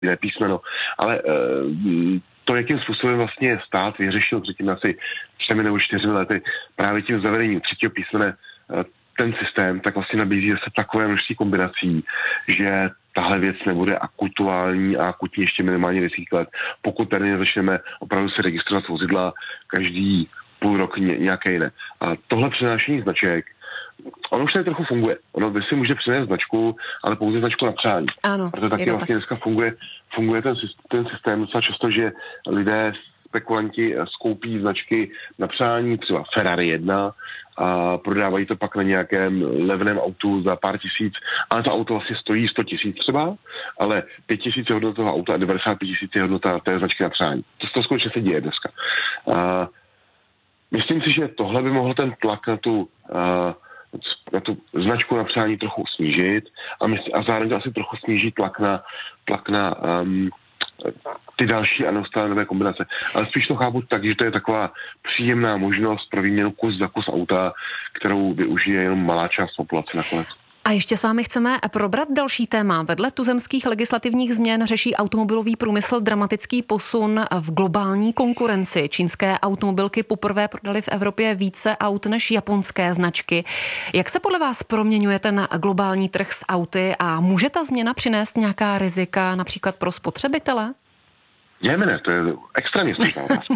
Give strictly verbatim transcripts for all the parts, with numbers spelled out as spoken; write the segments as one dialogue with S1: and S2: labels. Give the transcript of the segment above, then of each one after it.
S1: jiné písmeno, ale to, jakým způsobem vlastně stát vyřešil předtím asi třemi nebo čtyřmi lety právě tím zavedením třetího písmene ten systém, tak vlastně nabízí se takové množství kombinací, že tahle věc nebude aktuální a akutní ještě minimálně deset let, pokud tady nezačneme opravdu si registrovat vozidla každý půl rok ně, nějaké jiné. A tohle přenášení značek, ono už tady trochu funguje. Ono by si může přinést značku, ale pouze značku na přání.
S2: Ano,
S1: proto taky
S2: to
S1: vlastně
S2: tak.
S1: dneska funguje, funguje ten, ten systém docela často, že lidé, spekulanti skoupí značky na přání, třeba Ferrari jedna, a prodávají to pak na nějakém levném autu za pár tisíc, ale to auto vlastně stojí sto tisíc třeba, ale pět tisíc je hodnota toho auta a devadesát pět tisíc je hodnota té značky na přání. To, to skutečně se děje dneska. A myslím si, že tohle by mohlo ten tlak na tu, na tu značku na přání trochu snížit a, mysl, a zároveň to asi trochu sníží tlak na, tlak na um, ty další a neustále nové kombinace. Ale spíš to chápu tak, že to je taková příjemná možnost pro výměnu kus za kus auta, kterou využije jenom malá část populace nakonec.
S2: A ještě s vámi chceme probrat další téma. Vedle tuzemských legislativních změn řeší automobilový průmysl dramatický posun v globální konkurenci. Čínské automobilky poprvé prodaly v Evropě více aut než japonské značky. Jak se podle vás proměňuje ten globální trh s auty a může ta změna přinést nějaká rizika například pro spotřebitele?
S1: Ne, ne, to je extrémně složitá otázka.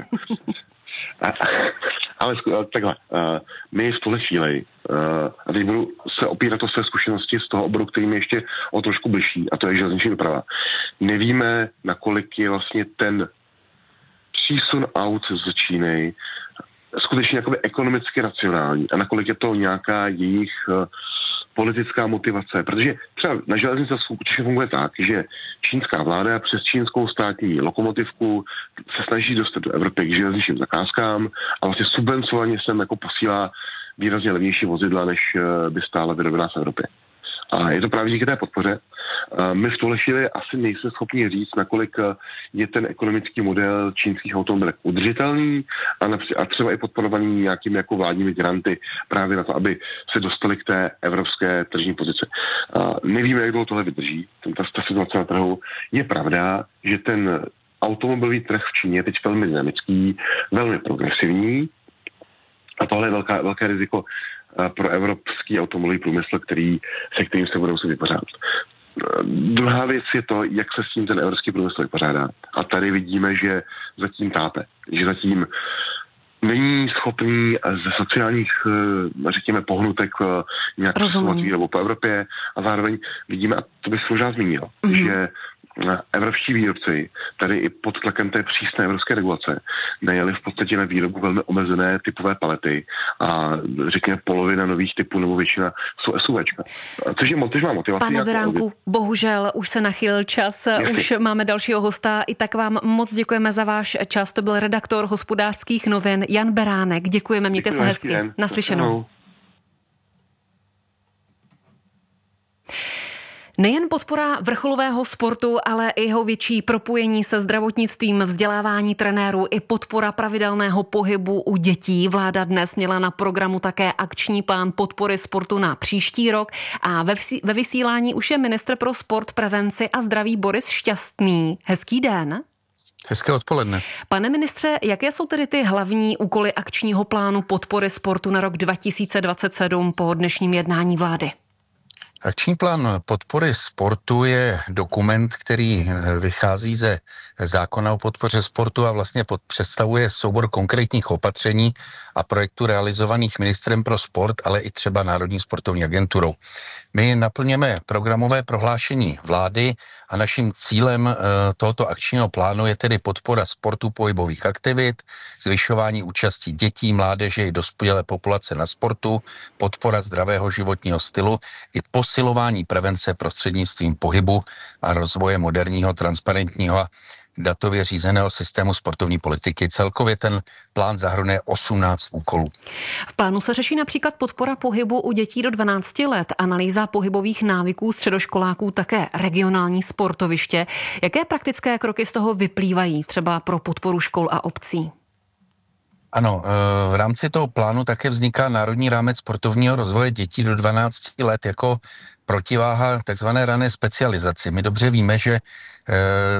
S1: Ale takhle, my v tuhle chvíli, a teď budu se opírat o své zkušenosti z toho oboru, který mi ještě o trošku bližší, a to je železniční doprava. Nevíme, nakolik je vlastně ten přísun aut z Číny skutečně jakoby ekonomicky racionální a nakolik je to nějaká jejich politická motivace, protože třeba na železnici skutečně funguje tak, že čínská vláda přes čínskou státní lokomotivku se snaží dostat do Evropy k železničním zakázkám a vlastně subvencovaně sem jako posílá výrazně levnější vozidla, než by stále vyrobená v Evropě. A je to právě díky té podpoře. My v tuhle chvíli asi nejsme schopni říct, nakolik je ten ekonomický model čínských automobilek udržitelný a, např- a třeba i podporovaný nějakými jako vládními granty právě na to, aby se dostali k té evropské tržní pozici. Nevíme, jak dlouho tohle vydrží, ta, ta situace na trhu. Je pravda, že ten automobilový trh v Číně je teď velmi dynamický, velmi progresivní a tohle je velká, velké riziko pro evropský automobilový průmysl, který, se kterým se budou muset vypořádat. Druhá věc je to, jak se s tím ten evropský průmysl vypořádá. A tady vidíme, že zatím tápe. Že zatím není schopný ze sociálních, řekněme, pohnutek nějak přesouvat výrobu po Evropě a zároveň vidíme, a to bych se možná zmínil, mm-hmm. že evropští výrobci tady i pod tlakem té přísné evropské regulace najeli v podstatě na výrobu velmi omezené typové palety a řekněme polovina nových typů nebo většina jsou SUVčka. Což je což má motivaci.
S2: Pane Beránku, bohužel už se nachýlil čas, Jasně. už máme dalšího hosta, i tak vám moc děkujeme za váš čas. To byl redaktor Hospodářských novin Jan Beránek. Děkujeme, mějte Děkuji, se hezky. Den. Naslyšenou. Nejen podpora vrcholového sportu, ale i jeho větší propojení se zdravotnictvím, vzdělávání trenérů i podpora pravidelného pohybu u dětí. Vláda dnes měla na programu také akční plán podpory sportu na příští rok a ve, vsí, ve vysílání už je ministr pro sport, prevenci a zdraví Boris Šťastný. Hezký den.
S3: Hezké odpoledne.
S2: Pane ministře, jaké jsou tedy ty hlavní úkoly akčního plánu podpory sportu na rok dva tisíce dvacet sedm po dnešním jednání vlády?
S3: Akční plán podpory sportu je dokument, který vychází ze zákona o podpoře sportu a vlastně pod, představuje soubor konkrétních opatření a projektů realizovaných ministrem pro sport, ale i třeba Národní sportovní agenturou. My naplněme programové prohlášení vlády a naším cílem e, tohoto akčního plánu je tedy podpora sportu, pohybových aktivit, zvyšování účasti dětí, mládeže i dospělé populace na sportu, podpora zdravého životního stylu i posilování prevence prostřednictvím pohybu a rozvoje moderního, transparentního a datově řízeného systému sportovní politiky. Celkově ten plán zahrnuje osmnáct úkolů.
S2: V plánu se řeší například podpora pohybu u dětí do dvanácti let, analýza pohybových návyků středoškoláků, také regionální sportoviště. Jaké praktické kroky z toho vyplývají třeba pro podporu škol a obcí?
S3: Ano, v rámci toho plánu také vzniká národní rámec sportovního rozvoje dětí do dvanácti let jako protiváha takzvané rané specializaci. My dobře víme, že